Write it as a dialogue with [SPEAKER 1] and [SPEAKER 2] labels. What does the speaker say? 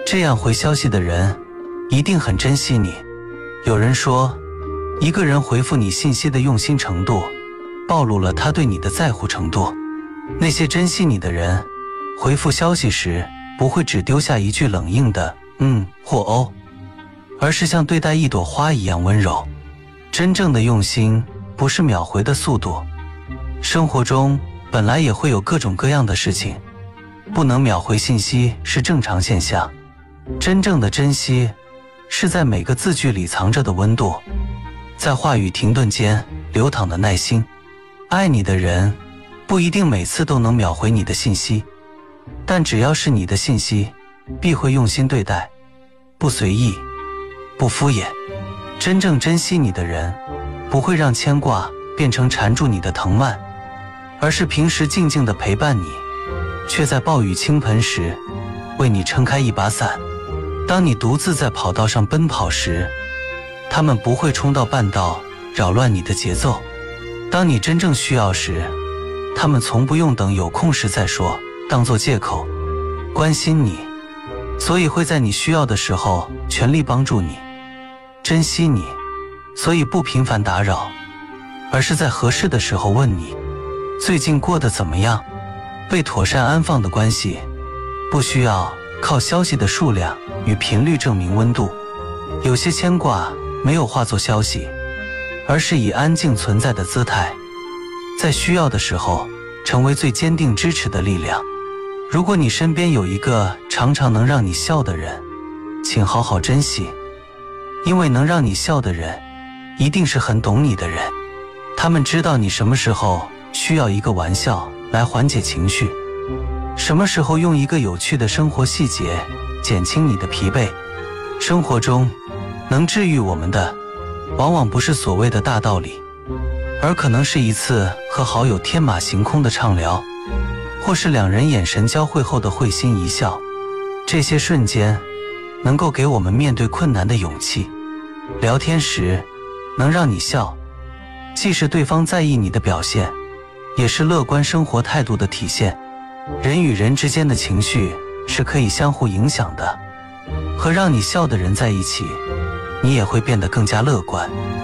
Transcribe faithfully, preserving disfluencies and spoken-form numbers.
[SPEAKER 1] 这样回消息的人一定很珍惜你。有人说，一个人回复你信息的用心程度，暴露了他对你的在乎程度。那些珍惜你的人，回复消息时不会只丢下一句冷硬的嗯或哦，而是像对待一朵花一样温柔。真正的用心不是秒回的速度，生活中本来也会有各种各样的事情，不能秒回信息是正常现象。真正的珍惜是在每个字句里藏着的温度，在话语停顿间流淌的耐心。爱你的人不一定每次都能秒回你的信息，但只要是你的信息，必会用心对待，不随意，不敷衍。真正珍惜你的人，不会让牵挂变成缠住你的藤蔓，而是平时静静地陪伴你，却在暴雨倾盆时为你撑开一把伞。当你独自在跑道上奔跑时，他们不会冲到半道扰乱你的节奏。当你真正需要时，他们从不用等有空时再说当作借口。关心你，所以会在你需要的时候全力帮助你；珍惜你，所以不频繁打扰，而是在合适的时候问你最近过得怎么样。被妥善安放的关系，不需要靠消息的数量与频率证明温度。有些牵挂没有化作消息，而是以安静存在的姿态，在需要的时候成为最坚定支持的力量。如果你身边有一个常常能让你笑的人，请好好珍惜，因为能让你笑的人一定是很懂你的人。他们知道你什么时候需要一个玩笑来缓解情绪，什么时候用一个有趣的生活细节减轻你的疲惫。生活中能治愈我们的，往往不是所谓的大道理，而可能是一次和好友天马行空的畅聊，或是两人眼神交汇后的会心一笑。这些瞬间能够给我们面对困难的勇气。聊天时能让你笑，既是对方在意你的表现，也是乐观生活态度的体现。人与人之间的情绪是可以相互影响的，和让你笑的人在一起，你也会变得更加乐观。